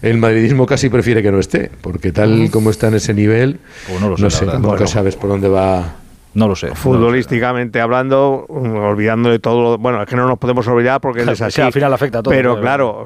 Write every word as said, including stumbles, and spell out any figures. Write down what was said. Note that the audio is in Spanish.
el madridismo casi prefiere que no esté, porque tal como está en ese nivel, pues no, lo sé, no sé, nunca bueno. sabes por dónde va. No lo sé. Futbolísticamente no lo sé. Hablando, olvidándole todo, bueno, es que no nos podemos olvidar porque él es así. Sí, al final afecta a todo. Pero claro,